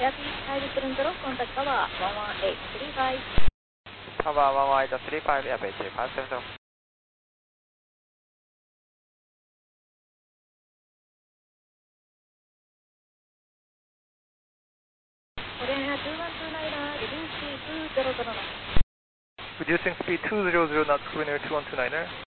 Airfield Pilot Trundle, contact tower 11835. Tower 11835, Airbase 3570. コリアンエア2129er, reduce speed 200 knots. Reducing speed 200 knots, Korean Air 2129er.